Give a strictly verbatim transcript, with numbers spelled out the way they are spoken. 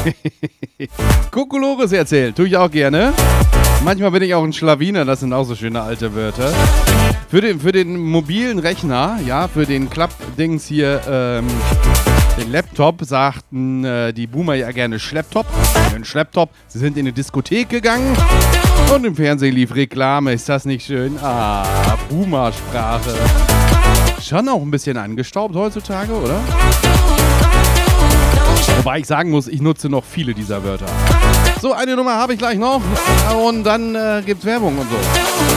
Kokolores erzählt, tue ich auch gerne. Manchmal bin ich auch ein Schlawiner, das sind auch so schöne alte Wörter. Für den, für den mobilen Rechner, ja, für den Klappdings hier, ähm, den Laptop, sagten äh, die Boomer ja gerne Schlepptop. Ein Schlepptop. Sie sind in eine Diskothek gegangen und im Fernsehen lief Reklame. Ist das nicht schön? Ah, Boomer-Sprache. Schon auch ein bisschen angestaubt heutzutage, oder? Wobei ich sagen muss, ich nutze noch viele dieser Wörter. So, eine Nummer habe ich gleich noch und dann äh, gibt's Werbung und so.